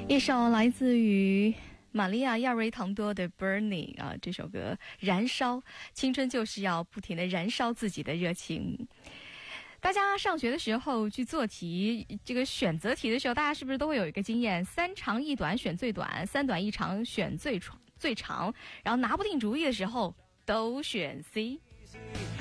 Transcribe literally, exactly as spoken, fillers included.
一首来自于玛利亚亚瑞唐多的 Burning 啊，这首歌燃烧，青春就是要不停地燃烧自己的热情。大家上学的时候去做题，这个选择题的时候，大家是不是都会有一个经验，三长一短选最短，三短一长选最最长，然后拿不定主意的时候都选 C。